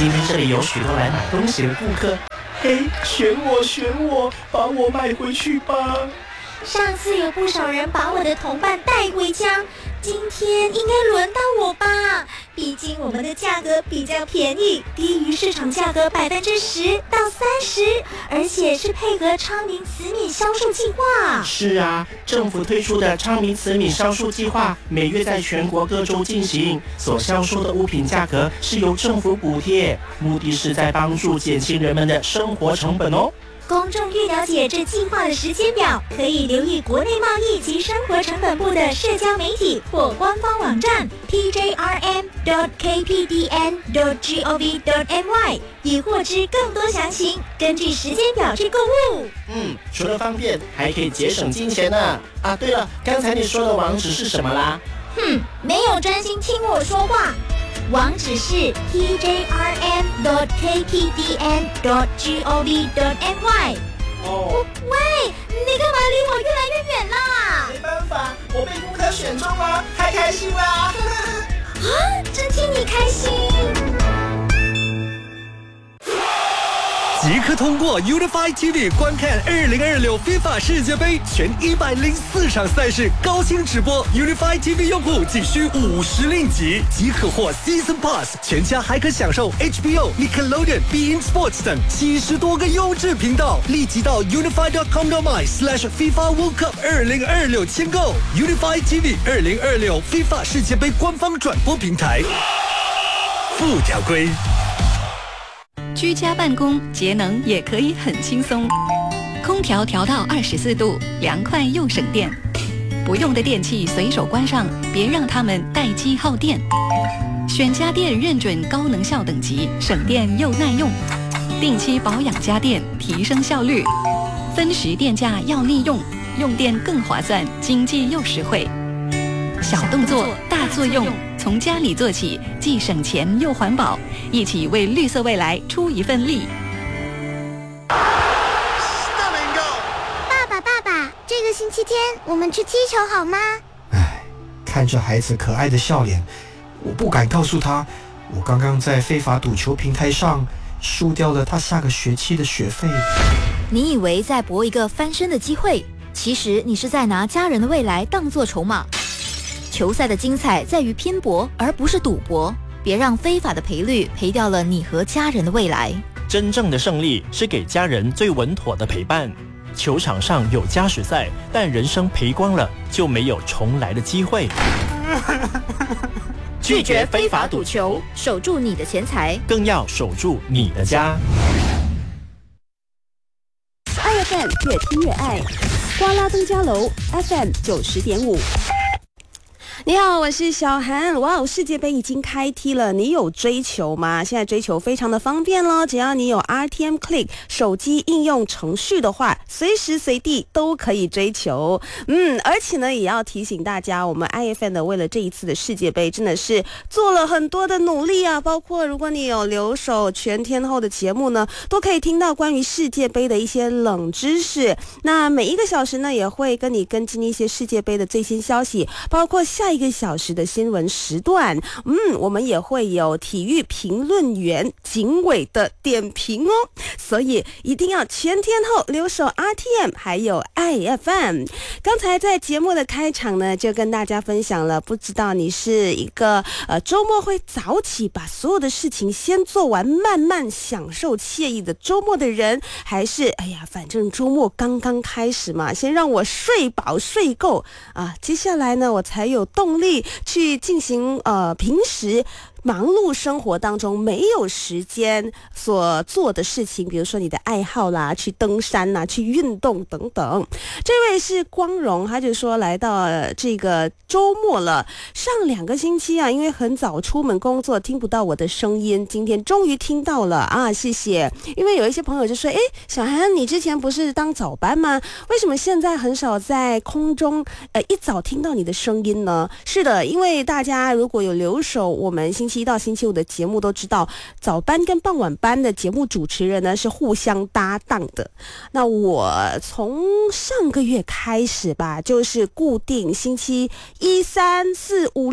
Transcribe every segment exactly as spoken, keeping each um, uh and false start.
今天这里有许多来买东西的顾客，嘿，选我选我，把我买回去吧。 上次有不少人把我的同伴带回家，今天应该轮到我吧？毕竟我们的价格比较便宜，低于市场价格百分之十到三十，而且是配合昌明慈敏销售计划。 是啊，政府推出的昌明慈敏销售计划，每月在全国各州进行，所销售的物品价格是由政府补贴，目的是在帮助减轻人们的生活成本哦。 公众欲了解这计划的时间表，可以留意国内贸易及生活成本部的社交媒体或官方网站 t j r m dot k p d n dot gov dot m y， 以获知更多详情，根据时间表去购物。 嗯，除了方便，还可以节省金钱呢。啊，对了，刚才你说的网址是什么啦？ 哼，没有专心听我说话。网址是 t j r m dot k p d n dot gov dot m y。 哦， 喂，你干嘛离我越来越远啦？ 没办法，我被顾客选中了，太开心了！啊， 真替你开心。 即刻通过 Unify T V 观看二零二六 FIFA 世界杯全一百零四场赛事高清直播。Unify T V 用户仅需五十令吉即可获 Season Pass， 全家还可享受 H B O、Nickelodeon、Bein Sports 等七十多个优质频道。立即到 unify dot com dot my slash FIFA World Cup 二零二六签购。Unify T V 二零二六 FIFA 世界杯官方转播平台。附条规。 居家办公节能也可以很轻松，空调调到二十四度，凉快又省电。不用的电器随手关上，别让它们待机耗电。选家电认准高能效等级，省电又耐用。定期保养家电，提升效率。分时电价要利用，用电更划算，经济又实惠。小动作大作用，从家里做起，既省钱又环保，一起为绿色未来出一份力。 爸爸，爸爸，这个星期天我们去踢球好吗？ 唉，看着孩子可爱的笑脸，我不敢告诉他，我刚刚在非法赌球平台上输掉了他下个学期的学费。 你以为在搏一个翻身的机会，其实你是在拿家人的未来当作筹码。球赛的精彩在于拼搏，而不是赌博。别让非法的赔率赔掉了你和家人的未来。 真正的胜利是给家人最稳妥的陪伴。球场上有加时赛，但人生赔光了就没有重来的机会。 拒绝非法赌球，守住你的钱财， 更要守住你的家。 爱 F M 越听越爱，瓜拉登嘉楼 F M 九十点五。你好，我是小韩。哇哦，世界杯已经开踢了，你有追球吗？现在追球非常的方便咯，只要你有 R T M Click 手机应用程序的话，随时随地都可以追球。嗯，而且呢，也要提醒大家，我们 I F M 呢，为了这一次的世界杯，真的是做了很多的努力啊。包括如果你有留守全天候的节目呢，都可以听到关于世界杯的一些冷知识。那每一个小时呢，也会跟你跟进一些世界杯的最新消息，包括下一个小时的新闻时段，嗯，我们也会有体育评论员景伟的点评哦，所以一定要全天候留守 R T M 还有 I F M。 刚才在节目的开场呢，就跟大家分享了，不知道你是一个呃周末会早起把所有的事情先做完，慢慢享受惬意的周末的人，还是哎呀反正周末刚刚开始嘛，先让我睡饱睡够啊，接下来呢我才有动力去进行呃平时忙碌生活当中没有时间所做的事情，比如说你的爱好啦，去登山啦，去运动等等。这位是光荣，他就说来到这个周末了，上两个星期啊，因为很早出门工作听不到我的声音，今天终于听到了啊，谢谢。因为有一些朋友就说，诶，小韩你之前不是当早班吗？为什么现在很少在空中呃一早听到你的声音呢？是的，因为大家如果有留守我们星期一到星期五的节目都知道，早班跟傍晚班的节目主持人呢是互相搭档的。那我从上个月开始吧，就是固定星期一、三、四、五、六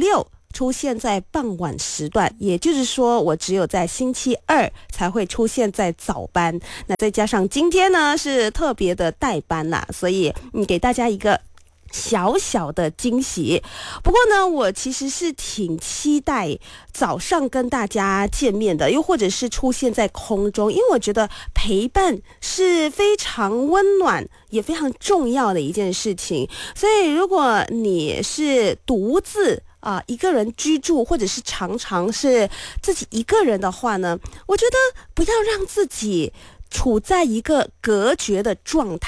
出现在傍晚时段，也就是说我只有在星期二才会出现在早班，那再加上今天呢是特别的代班啦，所以嗯给大家一个小小的惊喜。不过呢，我其实是挺期待早上跟大家见面的，又或者是出现在空中，因为我觉得陪伴是非常温暖也非常重要的一件事情。所以如果你是独自啊、呃，一个人居住，或者是常常是自己一个人的话呢，我觉得不要让自己处在一个隔绝的状态。